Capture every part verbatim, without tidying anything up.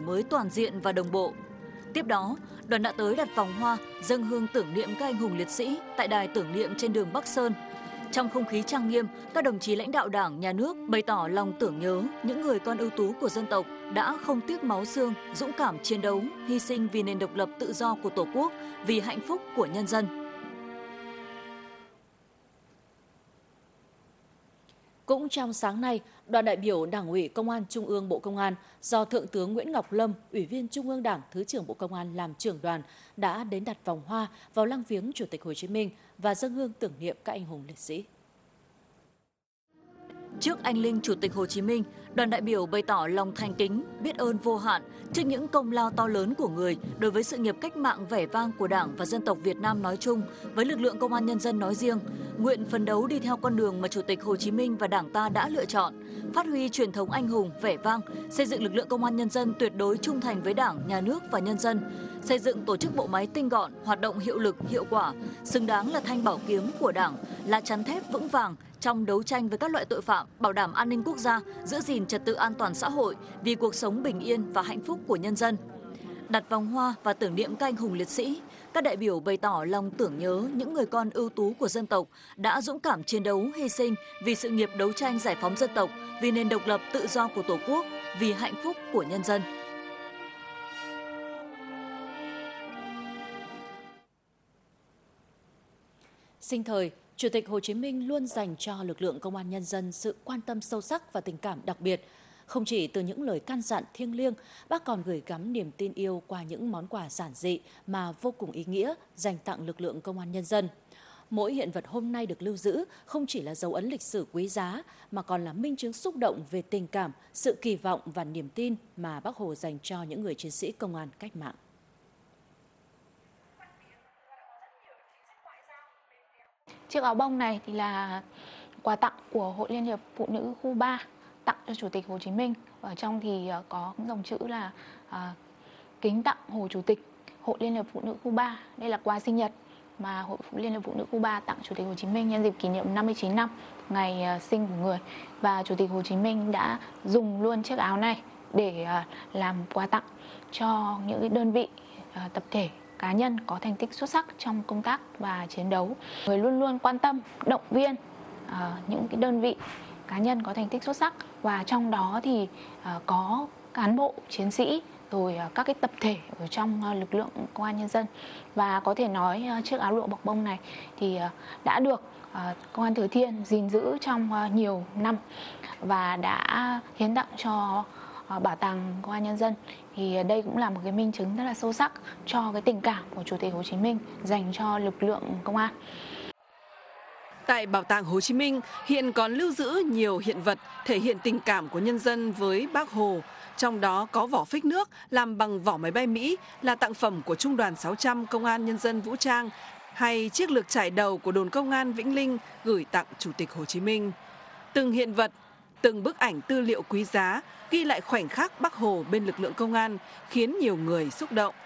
mới toàn diện và đồng bộ. Tiếp đó, đoàn đã tới đặt vòng hoa, dâng hương tưởng niệm các anh hùng liệt sĩ tại đài tưởng niệm trên đường Bắc Sơn. Trong không khí trang nghiêm, các đồng chí lãnh đạo Đảng, Nhà nước bày tỏ lòng tưởng nhớ những người con ưu tú của dân tộc đã không tiếc máu xương, dũng cảm chiến đấu, hy sinh vì nền độc lập tự do của Tổ quốc, vì hạnh phúc của nhân dân. Cũng trong sáng nay, đoàn đại biểu Đảng ủy Công an Trung ương Bộ Công an do Thượng tướng Nguyễn Ngọc Lâm, Ủy viên Trung ương Đảng, Thứ trưởng Bộ Công an làm trưởng đoàn đã đến đặt vòng hoa vào lăng viếng Chủ tịch Hồ Chí Minh và dâng hương tưởng niệm các anh hùng liệt sĩ. Trước anh linh Chủ tịch Hồ Chí Minh, đoàn đại biểu bày tỏ lòng thành kính, biết ơn vô hạn trước những công lao to lớn của người đối với sự nghiệp cách mạng vẻ vang của Đảng và dân tộc Việt Nam nói chung, với lực lượng Công an Nhân dân nói riêng, nguyện phấn đấu đi theo con đường mà Chủ tịch Hồ Chí Minh và Đảng ta đã lựa chọn, phát huy truyền thống anh hùng, vẻ vang, xây dựng lực lượng Công an Nhân dân tuyệt đối trung thành với Đảng, Nhà nước và nhân dân, xây dựng tổ chức bộ máy tinh gọn, hoạt động hiệu lực, hiệu quả, xứng đáng là thanh bảo kiếm của Đảng, là chắn thép vững vàng trong đấu tranh với các loại tội phạm, bảo đảm an ninh quốc gia, giữ gìn trật tự an toàn xã hội vì cuộc sống bình yên và hạnh phúc của nhân dân. Đặt vòng hoa và tưởng niệm các anh hùng liệt sĩ, các đại biểu bày tỏ lòng tưởng nhớ những người con ưu tú của dân tộc đã dũng cảm chiến đấu, hy sinh vì sự nghiệp đấu tranh giải phóng dân tộc, vì nền độc lập tự do của Tổ quốc, vì hạnh phúc của nhân dân. Sinh thời, Chủ tịch Hồ Chí Minh luôn dành cho lực lượng Công an Nhân dân sự quan tâm sâu sắc và tình cảm đặc biệt. Không chỉ từ những lời căn dặn thiêng liêng, bác còn gửi gắm niềm tin yêu qua những món quà giản dị mà vô cùng ý nghĩa dành tặng lực lượng Công an Nhân dân. Mỗi hiện vật hôm nay được lưu giữ không chỉ là dấu ấn lịch sử quý giá mà còn là minh chứng xúc động về tình cảm, sự kỳ vọng và niềm tin mà Bác Hồ dành cho những người chiến sĩ công an cách mạng. Chiếc áo bông này thì là quà tặng của Hội Liên hiệp Phụ nữ khu ba tặng cho Chủ tịch Hồ Chí Minh. Ở trong thì có dòng chữ là à, kính tặng Hồ Chủ tịch, Hội Liên hiệp Phụ nữ khu ba. Đây là quà sinh nhật mà Hội Liên hiệp Phụ nữ khu ba tặng Chủ tịch Hồ Chí Minh nhân dịp kỷ niệm năm mươi chín năm ngày sinh của người. Và Chủ tịch Hồ Chí Minh đã dùng luôn chiếc áo này để à, làm quà tặng cho những đơn vị, à, tập thể, cá nhân có thành tích xuất sắc trong công tác và chiến đấu. Người luôn luôn quan tâm, động viên uh, những cái đơn vị, cá nhân có thành tích xuất sắc, và trong đó thì uh, có cán bộ, chiến sĩ, rồi uh, các cái tập thể ở trong uh, lực lượng Công an Nhân dân. Và có thể nói uh, chiếc áo lụa bọc bông này thì uh, đã được uh, Công an Thừa Thiên gìn giữ trong uh, nhiều năm và đã hiến tặng cho Bảo tàng Công an Nhân dân. Thì đây cũng là một cái minh chứng rất là sâu sắc cho cái tình cảm của Chủ tịch Hồ Chí Minh dành cho lực lượng công an. Tại Bảo tàng Hồ Chí Minh hiện còn lưu giữ nhiều hiện vật thể hiện tình cảm của nhân dân với Bác Hồ. Trong đó có vỏ phích nước làm bằng vỏ máy bay Mỹ là tặng phẩm của Trung đoàn sáu trăm Công an Nhân dân Vũ trang, hay chiếc lược trải đầu của đồn công an Vĩnh Linh gửi tặng Chủ tịch Hồ Chí Minh. Từng hiện vật, từng bức ảnh tư liệu quý giá ghi lại khoảnh khắc Bác Hồ bên lực lượng công an khiến nhiều người xúc động.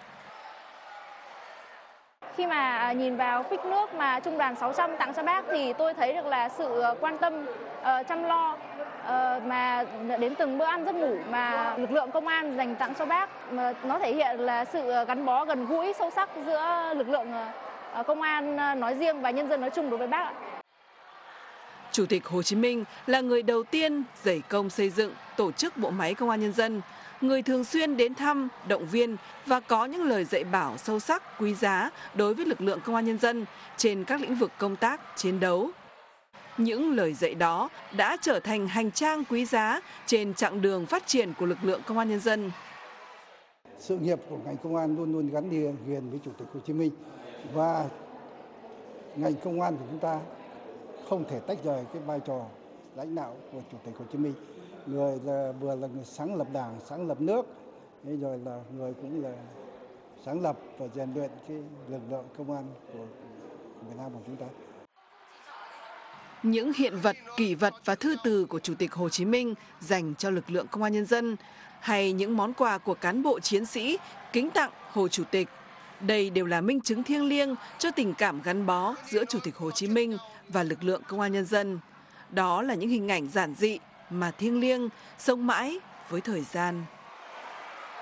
Khi mà nhìn vào phích nước mà Trung đoàn sáu trăm tặng cho Bác thì tôi thấy được là sự quan tâm, uh, chăm lo uh, mà đến từng bữa ăn giấc ngủ mà lực lượng công an dành tặng cho Bác. Mà nó thể hiện là sự gắn bó gần gũi sâu sắc giữa lực lượng uh, công an nói riêng và nhân dân nói chung đối với Bác. Chủ tịch Hồ Chí Minh là người đầu tiên dày công xây dựng, tổ chức bộ máy Công an Nhân dân, người thường xuyên đến thăm, động viên và có những lời dạy bảo sâu sắc, quý giá đối với lực lượng Công an Nhân dân trên các lĩnh vực công tác, chiến đấu. Những lời dạy đó đã trở thành hành trang quý giá trên chặng đường phát triển của lực lượng Công an Nhân dân. Sự nghiệp của ngành công an luôn luôn gắn liền với Chủ tịch Hồ Chí Minh, và ngành công an của chúng ta không thể tách rời cái vai trò lãnh đạo của Chủ tịch Hồ Chí Minh. Người là vừa là người sáng lập Đảng, sáng lập nước, rồi là người cũng là sáng lập và rèn luyện cái lực lượng công an của Việt Nam của chúng ta. Những hiện vật, kỷ vật và thư từ của Chủ tịch Hồ Chí Minh dành cho lực lượng Công an Nhân dân, hay những món quà của cán bộ chiến sĩ kính tặng Hồ Chủ tịch, đây đều là minh chứng thiêng liêng cho tình cảm gắn bó giữa Chủ tịch Hồ Chí Minh và lực lượng Công an Nhân dân. Đó là những hình ảnh giản dị mà thiêng liêng, sống mãi với thời gian.